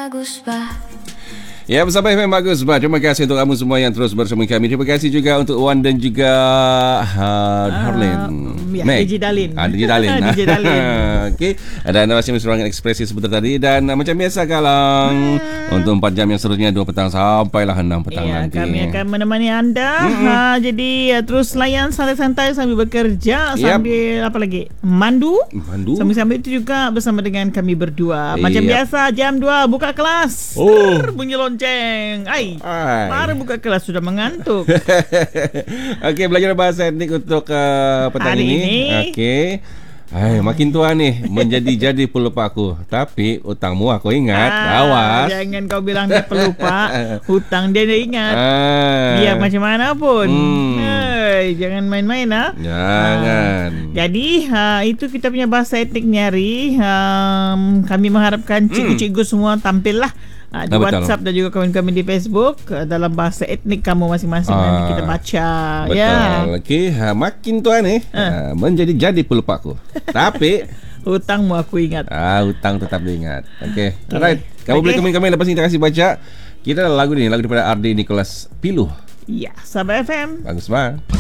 Bagus Bah. Ya, bersama FM Bagus Bah. Terima kasih untuk kamu semua yang terus bersama kami. Terima kasih juga untuk Wan dan juga Harlin. DJ Dalin. DJ Dalin. DJ Dalin. Okey. Dan masih menyuarakan ekspresi sebentar tadi. Dan macam biasa Galang, untuk 4 jam yang seterusnya 2 petang sampailah 6 petang nanti. Kami akan menemani anda. Jadi terus layan santai-santai sambil bekerja, sambil apa lagi? Mandu. Sambil-sambil itu juga bersama dengan kami berdua. Macam biasa jam 2 buka kelas. Bunyi lonceng. Baru buka kelas sudah mengantuk. Okey, belajar bahasa etnik untuk petang hari ini. Okey. Makin tua nih, menjadi pelupa aku. Tapi utangmu aku ingat. Awas. Jangan kau bilang dia pelupa. Hutang dia ingat. Biar macam mana pun. Jangan main-main Jangan. Jadi itu kita punya bahasa etnik ni hari. Kami mengharapkan cikgu-cikgu semua tampil lah di WhatsApp dan juga komen-komen di Facebook dalam bahasa etnik kamu masing-masing. Nanti kita baca. Betul. Okey, makin tua nih menjadi pelupa aku. Tapi hutangmu aku ingat. Hutang tetap diingat. Okey. Alright. Kamu boleh komen-komen lepas ni kita kasih baca. Kita ada lagu ni, lagu daripada RD Nicholas Piluh. Ya, Sabah FM. Bagus banget.